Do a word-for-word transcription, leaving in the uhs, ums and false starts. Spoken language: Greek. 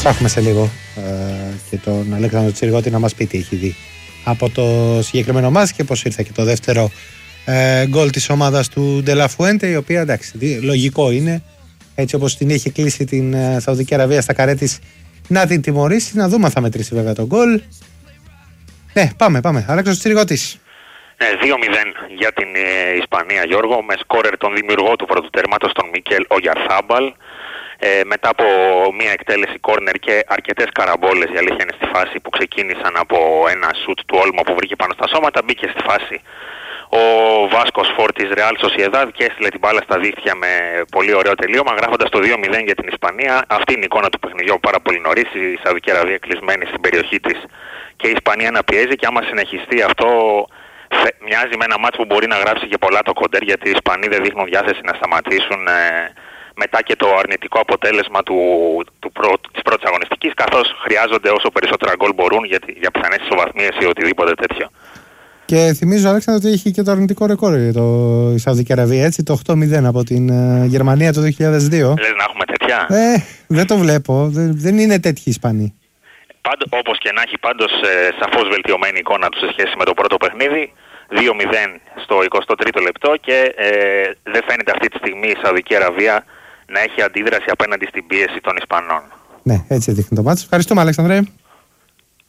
Θα έχουμε σε λίγο ε, και τον Αλέξανδρο Τσιριγώτη να μας πει τι έχει δει από το συγκεκριμένο μάτς και πώς ήρθε και το δεύτερο ε, γκολ της ομάδας του Ντελαφουέντε, η οποία εντάξει, λογικό είναι, έτσι όπως την είχε κλείσει την ε, Σαουδική Αραβία στα καρέ της, να την τιμωρήσει. Να δούμε αν θα μετρήσει βέβαια τον γκολ. Ναι, πάμε, πάμε. Αλέξανδρος Τσιριγώτης. Ναι, δύο μηδέν για την ε, Ισπανία, Γιώργο, με σκόρερ τον δημιουργό του πρώτου τέρματος, τον Μικέλ Ογιαρθάμπαλ. Ε, μετά από μια εκτέλεση κόρνερ και αρκετές καραμπόλες, η αλήθεια είναι, στη φάση που ξεκίνησαν από ένα σουτ του Όλμο που βρήκε πάνω στα σώματα, μπήκε στη φάση ο Βάσκος Φορ της Ρεάλ Σοσιεδάδ και έστειλε την μπάλα στα δίχτυα με πολύ ωραίο τελείωμα, γράφοντας το δύο μηδέν για την Ισπανία. Αυτή είναι η εικόνα του παιχνιδιού πάρα πολύ νωρίς, η Σαουδική Αραβία κλεισμένη στην περιοχή της και η Ισπανία να πιέζει, και άμα συνεχιστεί αυτό μοιάζει με ένα μάτς που μπορεί να γράψει και πολλά το κοντέρ, γιατί οι Ισπανοί δεν δείχνουν διάθεση να σταματήσουν ε, μετά και το αρνητικό αποτέλεσμα του, του πρω, της πρώτης αγωνιστικής, καθώς χρειάζονται όσο περισσότερα γκολ μπορούν για, για πιθανές ισοβαθμίες ή οτιδήποτε τέτοιο. Και θυμίζω, Αλέξανδρο, ότι έχει και το αρνητικό ρεκόρ το, η Σαουδική Αραβία, έτσι, το οκτώ μηδέν από την uh, Γερμανία το δύο χιλιάδες δύο. Λες να έχουμε τέτοια? Ε, δεν το βλέπω, δεν, δεν είναι τέτοιοι Ισπανοί. Όπως και να έχει, πάντως ε, σαφώς βελτιωμένη εικόνα του σε σχέση με το πρώτο παιχνίδι. δύο μηδέν στο εικοστό τρίτο λεπτό και ε, δεν φαίνεται αυτή τη στιγμή η Σαουδική Αραβία να έχει αντίδραση απέναντι στην πίεση των Ισπανών. Ναι, έτσι δείχνει το μάτσο. Ευχαριστούμε, Αλέξανδρε.